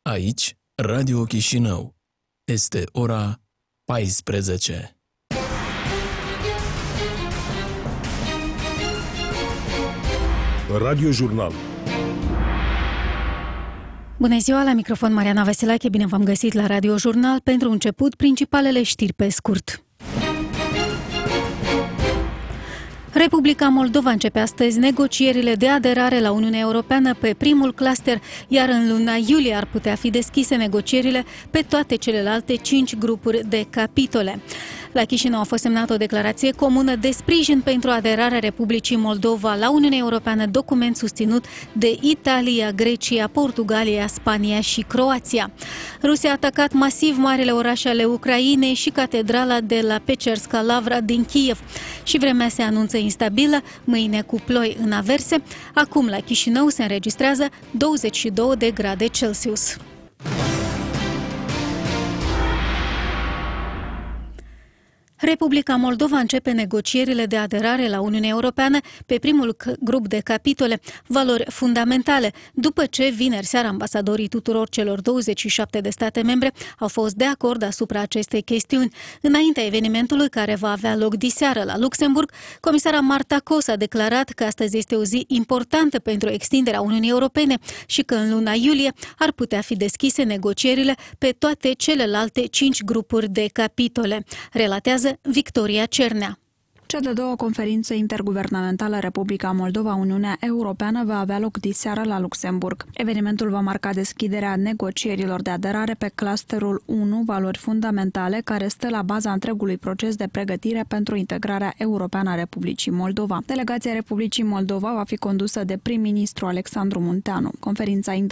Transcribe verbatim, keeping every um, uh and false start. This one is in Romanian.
Aici, Radio Chișinău. Este ora paisprezece. Radio Jurnal. Bună ziua, la microfon Mariana Vasilache, bine v-am găsit la Radio Jurnal. Pentru început, principalele știri pe scurt. Republica Moldova începe astăzi negocierile de aderare la Uniunea Europeană pe primul cluster, iar în luna iulie ar putea fi deschise negocierile pe toate celelalte cinci grupuri de capitole. La Chișinău a fost semnată o declarație comună de sprijin pentru aderarea Republicii Moldova la Uniunea Europeană, document susținut de Italia, Grecia, Portugalia, Spania și Croația. Rusia a atacat masiv marile orașe ale Ucrainei și catedrala de la Pecherska Lavra din Kiev și vremea se anunță instabilă, mâine cu ploi în averse. Acum la Chișinău se înregistrează douăzeci și două de grade Celsius. Republica Moldova începe negocierile de aderare la Uniunea Europeană pe primul grup de capitole, valori fundamentale, după ce vineri seara ambasadorii tuturor celor douăzeci și șapte de state membre au fost de acord asupra acestei chestiuni. Înaintea evenimentului care va avea loc diseară la Luxemburg, comisara Marta Kos a declarat că astăzi este o zi importantă pentru extinderea Uniunii Europene și că în luna iulie ar putea fi deschise negocierile pe toate celelalte cinci grupuri de capitole. Relatează Victoria Cernea. Cea de-a doua conferință interguvernamentală Republica Moldova-Uniunea Europeană va avea loc diseară la Luxemburg. Evenimentul va marca deschiderea negocierilor de aderare pe clusterul unu, valori fundamentale, care stă la baza întregului proces de pregătire pentru integrarea europeană a Republicii Moldova. Delegația Republicii Moldova va fi condusă de prim-ministru Alexandru Munteanu. Conferința